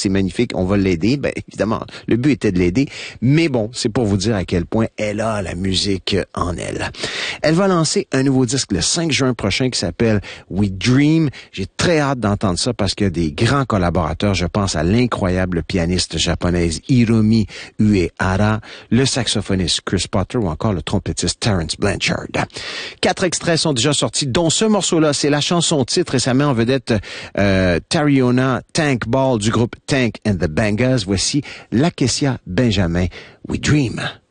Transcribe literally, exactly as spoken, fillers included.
c'est magnifique, on va l'aider. Ben, évidemment, le but était de l'aider. Mais bon, c'est pour vous dire à quel point elle a la musique en elle. Elle va lancer un nouveau disque le cinq juin prochain qui s'appelle We Dream. J'ai très hâte d'entendre ça parce qu'il y a des grands collaborateurs. Je pense à l'incroyable pianiste japonaise Hiromi Uehara, le saxophoniste Chris Potter ou encore le trompettiste Terence Blanchard. Quatre extraits sont déjà sortis, dont ce morceau-là, c'est la chanson titre et ça met en vedette euh, Tariona Tank Ball du groupe Tank and the Bangas. Voici Lakecia Benjamin, We Dream.